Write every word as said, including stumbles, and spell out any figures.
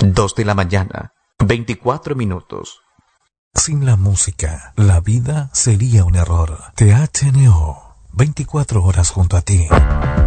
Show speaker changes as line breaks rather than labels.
Dos de la mañana, veinticuatro minutos.
Sin la música, la vida sería un error. T H N O, veinticuatro horas junto a ti.